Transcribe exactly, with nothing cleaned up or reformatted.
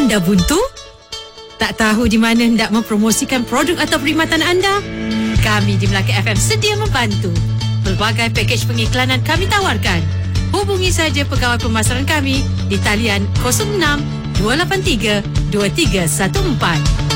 Anda buntu? Tak tahu di mana hendak mempromosikan produk atau perkhidmatan anda? Kami di Melaka F M sedia membantu. Pelbagai pakej pengiklanan kami tawarkan. Hubungi saja pegawai pemasaran kami di talian kosong enam dua lapan tiga dua tiga satu empat.